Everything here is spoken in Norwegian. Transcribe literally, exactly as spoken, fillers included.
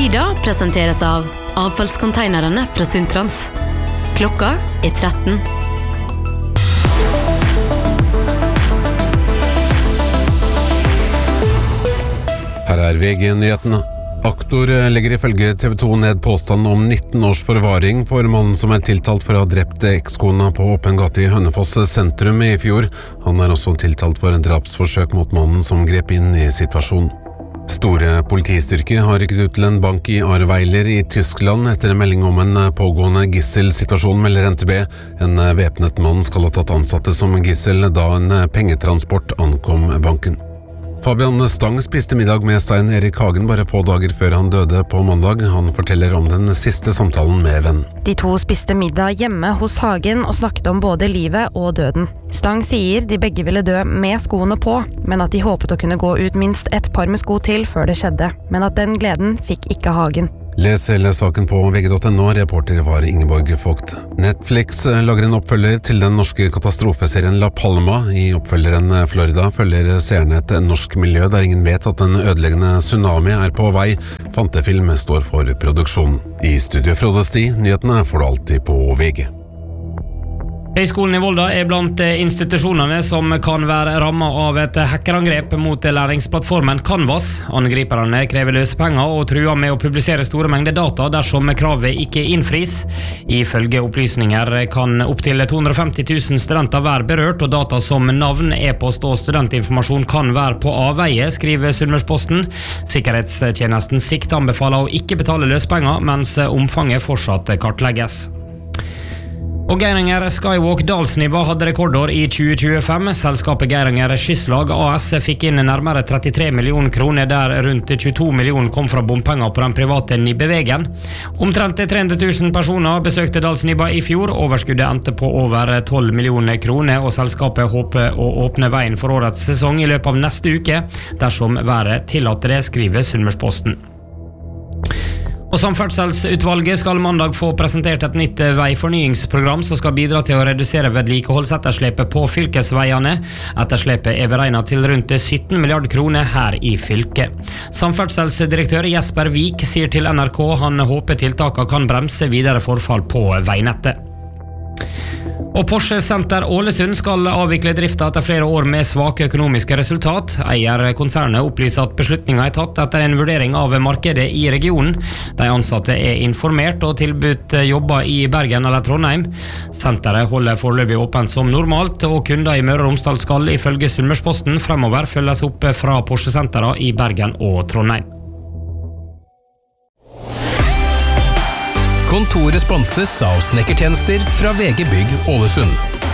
Lyda presenteres av avfallskonteinerne fra Suntrans. Klokka er tretten. Her er V G-nyhetene. Aktor legger ifølge T V to ned påstanden om nitten års forvaring for mannen som er tiltalt for å ha drept ekskona på åpen gate i Hønefoss sentrum i fjor. Han er også tiltalt for en drapsforsøk mot mannen som grep inn i situasjonen. Store politistyrker har rykket ut til en bank i Ahrweiler i Tyskland etter en melding om en pågående gisselsituasjon, melder N T B. En væpnet mann skal ha tatt ansatte som gissel da en pengetransport ankom banken. Fabian Stang spiste middag med Stein Erik Hagen bare få dager før han døde på mandag. Han forteller om den siste samtalen med venn. De to spiste middag hjemme hos Hagen og snakket om både livet og døden. Stang sier de begge ville dø med skoene på, men at de håpet å kunne gå ut minst et par med sko til før det skjedde. Men at den gleden fikk ikke Hagen. Les hele saken på V G punktum no, reporter var Ingeborg Vogt. Netflix lager en oppfølger til den norske katastrofeserien La Palma. I oppfølgeren Florida følger seerne et norsk miljø der ingen vet at en ødeleggende tsunami er på vei. Fantefilm står for produksjon. I studio Frode Sti, nyhetene får du alltid på V G. Høgskolen i Volda er blant institusjonene som kan være rammet av et hackerangrep mot læringsplattformen Canvas. Angriperne krever løsepenger og truer med å publisere store mengder data dersom kravet ikke innfris. Ifølge opplysninger kan opp til to hundre og femti tusen studenter være berørt, og data som navn, e-post og studentinformasjon kan være på avveie, skriver Sunnmørsposten. Sikkerhetstjenesten Sikt anbefaler å ikke betale løsepenger, mens omfanget fortsatt kartlegges. Og Geiranger Skywalk Dalsnibba hadde rekordår i tjue tjuefem. Selskapet Geiranger Skysslag A S fikk inn nærmere trettitre millioner kroner, der rundt tjueto millioner kom fra bompenger på den private Nibbevegen. Omtrent tre hundre tusen personer besøkte Dalsnibba i fjor. Overskuddet endte på over tolv millioner kroner, og selskapet håper å åpne veien for årets sesong i løpet av neste uke, dersom været tillater det, skriver Sunnmørsposten. Og Samferdselsutvalget skal mandag få presentert et nytt veifornyingsprogram som skal bidra til å redusere vedlikeholdsetterslepet på fylkesveiene. Etterslepet er beregnet til rundt sytten milliarder kroner her i fylket. Samferdselsdirektør Jesper Vik sier til N R K han håper tiltakene kan bremse videre forfall på veinettet. Og Porsche Center Ålesund skal avvikle drifta etter flere år med svake økonomiske resultat. Eierkonsernet opplyser at beslutningen er tatt etter en vurdering av markedet i regionen. De ansatte er informert og tilbudt jobber i Bergen eller Trondheim. Senteret holder foreløpig åpent som normalt, og kunder i Møre og Romsdal skal ifølge Sunnmørsposten fremover følges opp fra Porsche Centera i Bergen og Trondheim. Kontoret sponses av snekkertjenester fra V G Bygg Ålesund.